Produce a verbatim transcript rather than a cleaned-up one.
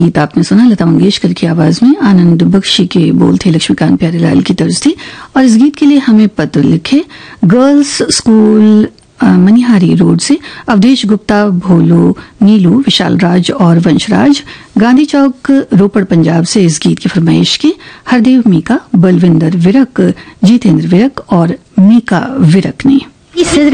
गीत आपने सुना लता मंगेशकर की आवाज में, आनंद बख्शी के बोल थे, लक्ष्मीकांत प्यारेलाल की तर्ज थी। और इस गीत के लिए हमें पत्र लिखे गर्ल्स स्कूल मनिहारी रोड से अवधेश गुप्ता, भोलू, नीलू, विशाल राज और वंशराज, गांधी चौक, रोपड़, पंजाब से इस गीत की फरमाइश की हरदेव मीका, बलविंदर विरक, जीतेंद्र विरक और मीका विरक ने।